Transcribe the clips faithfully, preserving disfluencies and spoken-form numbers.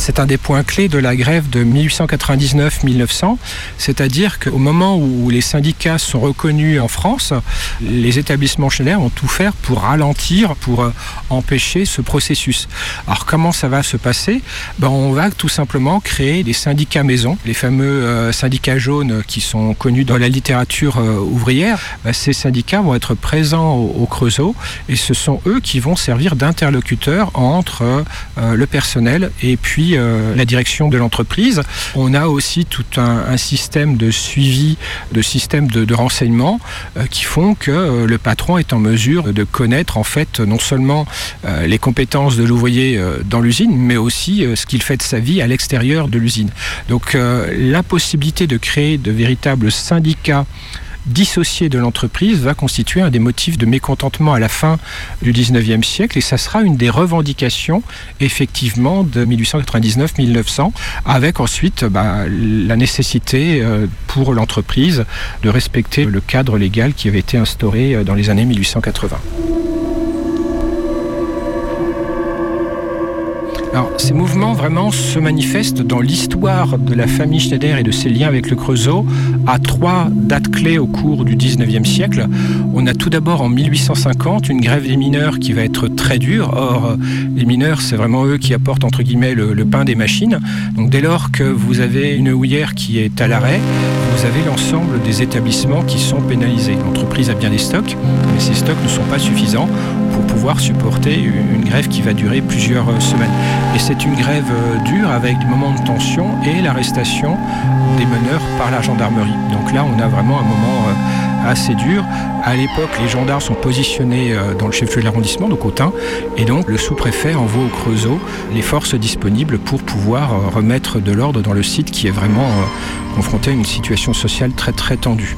C'est un des points clés de la grève de mille huit cent quatre-vingt-dix-neuf mille neuf cents, c'est-à-dire qu'au moment où les syndicats sont reconnus en France, les établissements Schneider vont tout faire pour ralentir, pour empêcher ce processus. Alors comment ça va se passer ? Ben, on va tout simplement créer des syndicats maison, les fameux euh, syndicats jaunes qui sont connus dans la littérature euh, ouvrière. Ben, ces syndicats vont être présents au, au Creusot et ce sont eux qui vont servir d'interlocuteurs entre euh, le personnel et puis euh, la direction de l'entreprise. On a aussi tout un, un système de suivi, de système de, de renseignement euh, qui font que euh, le patron est en mesure de connaître en fait non seulement euh, les compétences de l'ouvrier euh, dans l'usine, mais aussi euh, ce qu'il fait de sa vie à l'extérieur de l'usine. Donc euh, la possibilité de créer de véritables syndicats dissociés de l'entreprise va constituer un des motifs de mécontentement à la fin du dix-neuvième siècle et ça sera une des revendications effectivement de mille huit cent quatre-vingt-dix-neuf mille neuf cents avec ensuite bah, la nécessité euh, pour l'entreprise de respecter le cadre légal qui avait été instauré dans les années mille huit cent quatre-vingts. Alors, ces mouvements vraiment se manifestent dans l'histoire de la famille Schneider et de ses liens avec le Creusot à trois dates clés au cours du dix-neuvième siècle. On a tout d'abord en mille huit cent cinquante une grève des mineurs qui va être très dure. Or, les mineurs, c'est vraiment eux qui apportent entre guillemets le, le pain des machines. Donc dès lors que vous avez une houillère qui est à l'arrêt, vous avez l'ensemble des établissements qui sont pénalisés. L'entreprise a bien des stocks, mais ces stocks ne sont pas suffisants pour pouvoir supporter une grève qui va durer plusieurs semaines. Et c'est une grève dure avec des moments de tension et l'arrestation des meneurs par la gendarmerie. Donc là, on a vraiment un moment assez dur. À l'époque, les gendarmes sont positionnés dans le chef-lieu de l'arrondissement, donc Autun, et donc le sous-préfet envoie au Creusot les forces disponibles pour pouvoir remettre de l'ordre dans le site qui est vraiment confronté à une situation sociale très très tendue.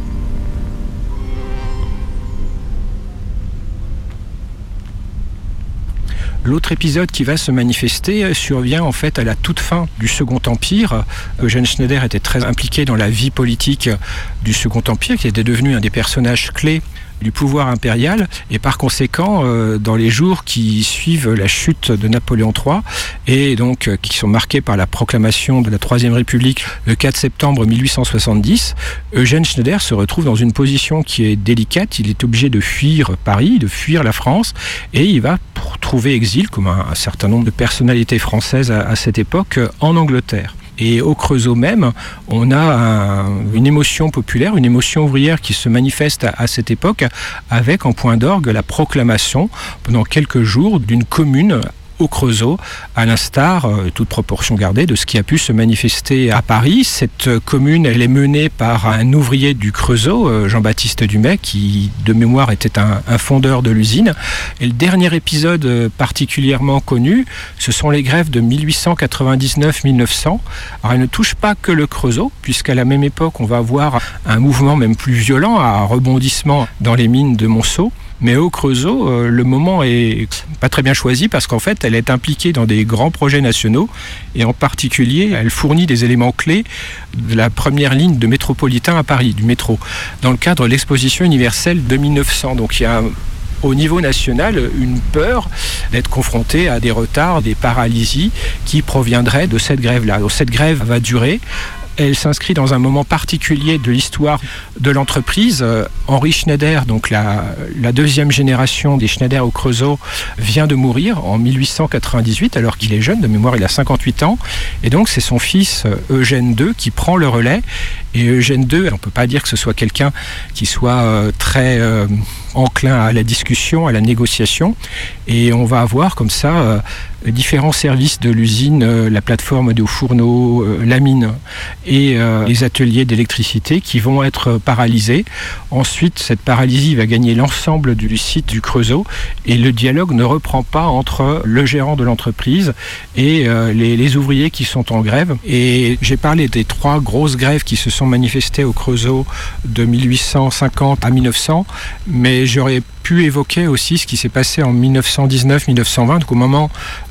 L'autre épisode qui va se manifester survient en fait à la toute fin du Second Empire. Eugène Schneider était très impliqué dans la vie politique du Second Empire, qui était devenu un des personnages clés du pouvoir impérial et par conséquent euh, dans les jours qui suivent la chute de Napoléon trois et donc euh, qui sont marqués par la proclamation de la Troisième République le quatre septembre mille huit cent soixante-dix, Eugène Schneider se retrouve dans une position qui est délicate. Il est obligé de fuir Paris, de fuir la France et il va trouver exil comme un, un certain nombre de personnalités françaises à, à cette époque en Angleterre. Et au Creusot même, on a un, une émotion populaire, une émotion ouvrière qui se manifeste à, à cette époque avec en point d'orgue la proclamation pendant quelques jours d'une commune au Creusot, à l'instar, euh, toute proportion gardée, de ce qui a pu se manifester à Paris. Cette euh, commune, elle est menée par un ouvrier du Creusot, euh, Jean-Baptiste Dumay, qui, de mémoire, était un, un fondeur de l'usine. Et le dernier épisode euh, particulièrement connu, ce sont les grèves de mille huit cent quatre-vingt-dix-neuf mille neuf cents. Alors, elles ne touchent pas que le Creusot, puisqu'à la même époque, on va avoir un mouvement même plus violent, un rebondissement dans les mines de Monceau. Mais au Creusot, euh, le moment est pas très bien choisi parce qu'en fait, elle est impliquée dans des grands projets nationaux et en particulier, elle fournit des éléments clés de la première ligne de métropolitain à Paris, du métro, dans le cadre de l'exposition universelle de mille neuf cents. Donc il y a au niveau national une peur d'être confronté à des retards, des paralysies qui proviendraient de cette grève-là. Donc cette grève va durer. Elle s'inscrit dans un moment particulier de l'histoire de l'entreprise. Euh, Henri Schneider, donc la, la deuxième génération des Schneider au Creusot, vient de mourir en mille huit cent quatre-vingt-dix-huit, alors qu'il est jeune, de mémoire il a cinquante-huit ans. Et donc c'est son fils Eugène deux qui prend le relais. Et Eugène deux, on ne peut pas dire que ce soit quelqu'un qui soit euh, très euh, enclin à la discussion, à la négociation. Et on va avoir comme ça euh, différents services de l'usine, euh, la plateforme de fourneaux, euh, la mine et euh, les ateliers d'électricité qui vont être paralysés. Ensuite, cette paralysie va gagner l'ensemble du site du Creusot et le dialogue ne reprend pas entre le gérant de l'entreprise et euh, les, les ouvriers qui sont en grève. Et j'ai parlé des trois grosses grèves qui se sont manifestées au Creusot de mille huit cent cinquante à mille neuf cents, mais j'aurais pu évoquer aussi ce qui s'est passé en mille neuf cent dix-neuf mille neuf cent vingt, au moment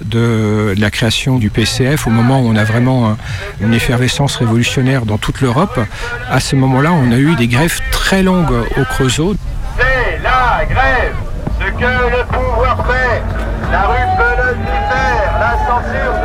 de la création du P C F, au moment où on a vraiment une effervescence révolutionnaire dans toute l'Europe. À ce moment-là, on a eu des grèves très longues au Creusot. C'est la grève, ce que le pouvoir fait, la rue peut le faire, la censure